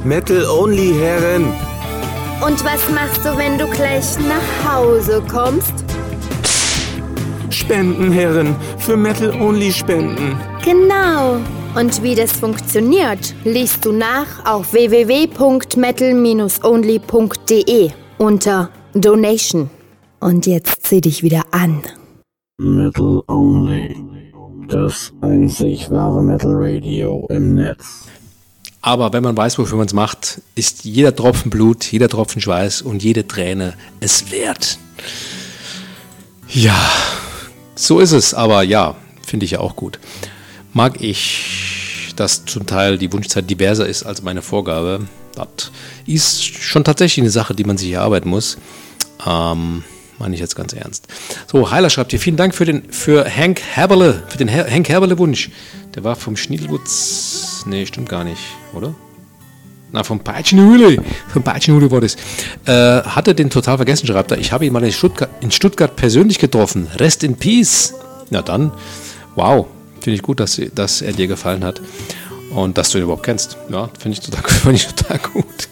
Metal Only, Herren. Und was machst du, wenn du gleich nach Hause kommst? Spenden, Herren. Für Metal Only spenden. Genau. Und wie das funktioniert, liest du nach auf www.metal-only.de unter Donation. Und jetzt zieh dich wieder an. Metal Only. Das einzig wahre Metal Radio im Netz. Aber wenn man weiß, wofür man es macht, ist jeder Tropfen Blut, jeder Tropfen Schweiß und jede Träne es wert. Ja, so ist es. Aber ja, finde ich ja auch gut. Mag ich, dass zum Teil die Wunschzeit diverser ist als meine Vorgabe. Das ist schon tatsächlich eine Sache, die man sich erarbeiten muss. Meine ich jetzt ganz ernst. So, Heiler schreibt hier, vielen Dank für Hank Herberle, für den Hank Herberle Wunsch. Der war vom Schniedelwutz. Nee, stimmt gar nicht, oder? Na, vom Peitschenhühle. Vom Peitschenhühle war das. Hatte den total vergessen, schreibt er. Ich habe ihn mal in Stuttgart persönlich getroffen. Rest in Peace. Na dann, wow. Finde ich gut, dass er dir gefallen hat. Und dass du ihn überhaupt kennst. Ja, finde ich total gut.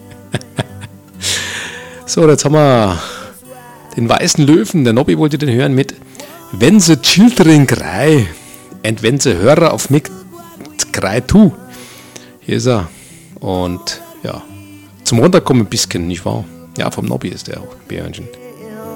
So, jetzt haben wir den weißen Löwen. Der Nobby wollte den hören mit Wenn sie Children cry. Und wenn sie Hörer auf mich cry tu. Hier ist er. Und ja, zum Runterkommen ein bisschen, nicht wahr? Ja, vom Nobby ist der auch. Bärhörnchen.